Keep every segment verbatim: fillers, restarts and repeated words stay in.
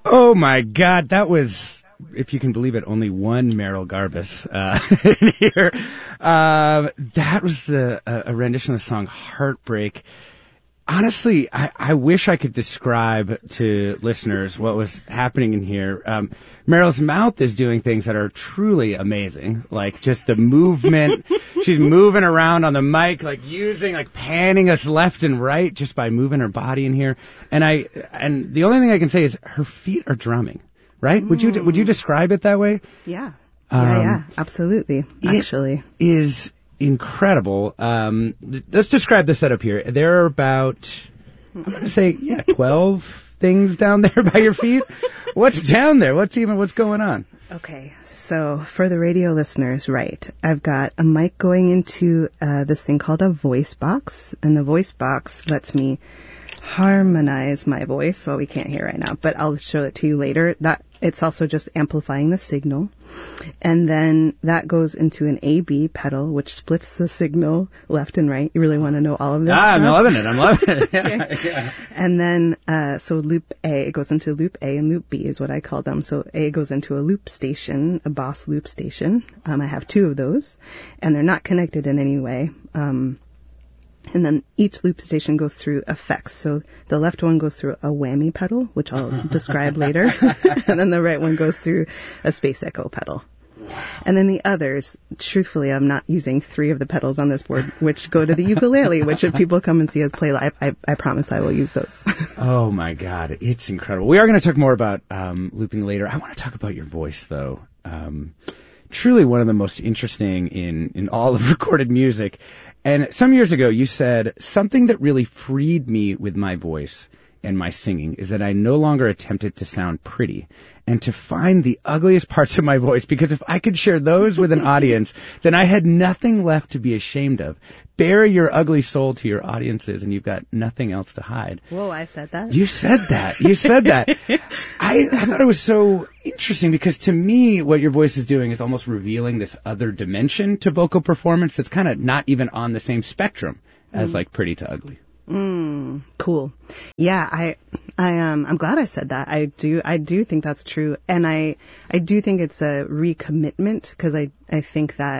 Oh my God, that was, if you can believe it, only one Merrill Garbus uh, in here. Uh, that was the uh, a rendition of the song Heartbreak. Honestly, I, I wish I could describe to listeners what was happening in here. Um, Meryl's mouth is doing things that are truly amazing, like just the movement. She's moving around on the mic, like using, like panning us left and right just by moving her body in here. And I, and the only thing I can say is her feet are drumming, right? Mm. Would you would you describe it that way? Yeah, um, yeah, yeah, absolutely. Actually, it is incredible. Um, let's describe the setup here. There are about, I'm going to say, yeah, twelve things down there by your feet. What's down there? What's even, what's going on? Okay, so for the radio listeners, right, I've got a mic going into uh, this thing called a voice box, and the voice box lets me harmonize my voice. Well, we can't hear right now, but I'll show it to you later. That it's also just amplifying the signal. And then that goes into an A B pedal, which splits the signal left and right. You really want to know all of this? Ah, stuff? I'm loving it. I'm loving it. Yeah, okay. yeah. And then, uh, so loop A, it goes into loop A, and loop B is what I call them. So A goes into a loop station, a Boss loop station. Um, I have two of those, and they're not connected in any way. Um, And then each loop station goes through effects. So the left one goes through a whammy pedal, which I'll describe later. And then the right one goes through a space echo pedal. And then the others, truthfully, I'm not using three of the pedals on this board, which go to the ukulele, which if people come and see us play live, I, I promise I will use those. Oh, my God. It's incredible. We are going to talk more about um, looping later. I want to talk about your voice, though. Um, truly one of the most interesting in, in all of recorded music. And some years ago, you said, something that really freed me with my voice and my singing is that I no longer attempted to sound pretty and to find the ugliest parts of my voice, because if I could share those with an audience, then I had nothing left to be ashamed of. Bare your ugly soul to your audiences and you've got nothing else to hide. Whoa, I said that? You said that. You said that. I, I thought it was so interesting because to me, what your voice is doing is almost revealing this other dimension to vocal performance that's kind of not even on the same spectrum as mm. like pretty to ugly. Mm, cool. Yeah, I, I, um, I'm glad I said that. I do, I do think that's true. And I, I do think it's a recommitment, because I, I think that,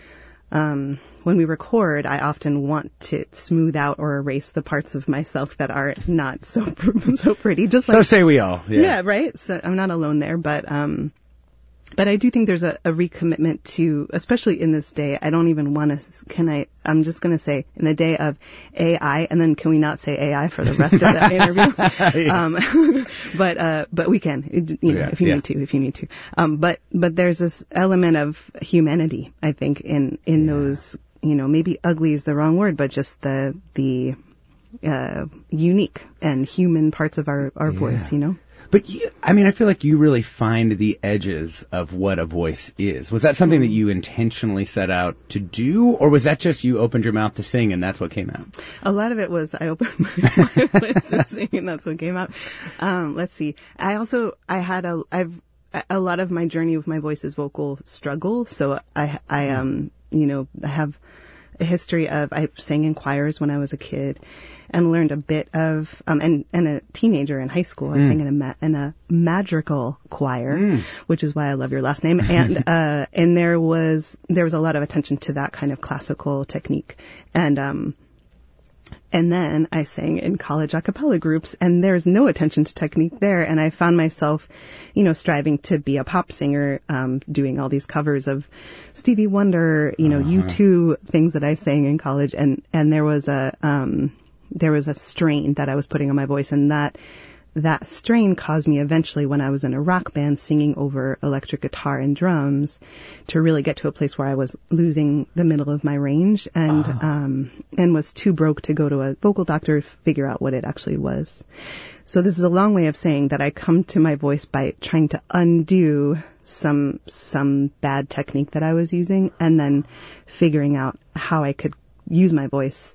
um, when we record, I often want to smooth out or erase the parts of myself that are not so, so pretty. Just like, so say we all. Yeah. yeah, right. So I'm not alone there, but, um, But I do think there's a, a recommitment to, especially in this day, I don't even want to, can I, I'm just going to say, in the day of A I, and then can we not say A I for the rest of the interview? Yeah. Um, but, uh, but we can, you know, yeah, if you yeah. need to, if you need to. Um, but, but there's this element of humanity, I think, in, in yeah. those, you know, maybe ugly is the wrong word, but just the, the, uh, unique and human parts of our, our yeah. voice, you know? But you, I mean, I feel like you really find the edges of what a voice is. Was that something that you intentionally set out to do, or was that just you opened your mouth to sing and that's what came out? A lot of it was I opened my, my lips to sing and that's what came out. Um, let's see. I also, I had a, I've, a lot of my journey with my voice is vocal struggle. So I, I, um, you know, I have a history of, I sang in choirs when I was a kid and learned a bit of, um, and, and a teenager in high school, I mm. sang in a, ma- in a madrigal choir, mm. which is why I love your last name. And, uh, and there was, there was a lot of attention to that kind of classical technique. And, um, and then I sang in college a cappella groups, and there's no attention to technique there. And I found myself, you know, striving to be a pop singer, um, doing all these covers of Stevie Wonder, you know, uh-huh. U two things that I sang in college. And, and there was a, um, there was a strain that I was putting on my voice, and that, that strain caused me eventually, when I was in a rock band singing over electric guitar and drums, to really get to a place where I was losing the middle of my range and, oh. um, and was too broke to go to a vocal doctor to figure out what it actually was. So this is a long way of saying that I come to my voice by trying to undo some, some bad technique that I was using, and then figuring out how I could use my voice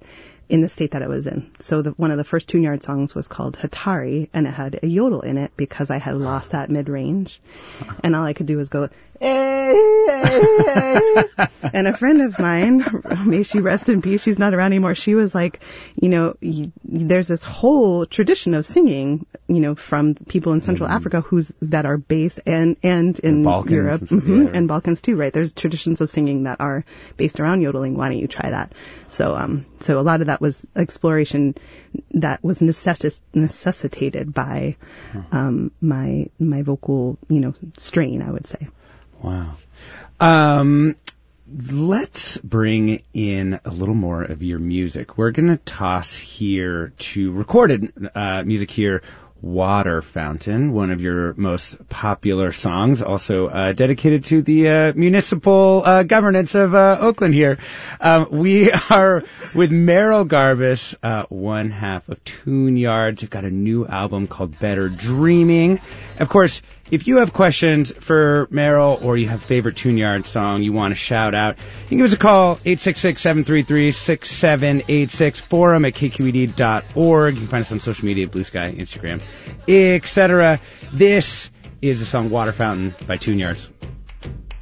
in the state that I was in. So the, one of the first Tune Yard songs was called Hatari, and it had a yodel in it because I had lost that mid-range. And all I could do was go, hey, hey, hey. And a friend of mine, may she rest in peace, she's not around anymore, she was like, you know, you, there's this whole tradition of singing, you know, from people in Central mm-hmm. Africa who's that are based, and, and in Balkans Europe, and, mm-hmm, yeah. and Balkans too, right? There's traditions of singing that are based around yodeling. Why don't you try that? So, um, so a lot of that was exploration that was necessi- necessitated by, um, my, my vocal, you know, strain, I would say. Wow. Um, let's bring in a little more of your music. We're going to toss here to recorded uh, music here, Water Fountain, one of your most popular songs, also uh, dedicated to the uh, municipal uh, governance of uh, Oakland here. Um, we are with Merrill Garbus, uh, one half of Tune Yards. They've got a new album called Better Dreaming. Of course, if you have questions for Merrill or you have a favorite Tune Yard song you want to shout out, you can give us a call, eight six six, seven three three, six seven eight six, forum at k q e d dot org. You can find us on social media, Blue Sky, Instagram, et cetera. This is the song Water Fountain by Tune Yards.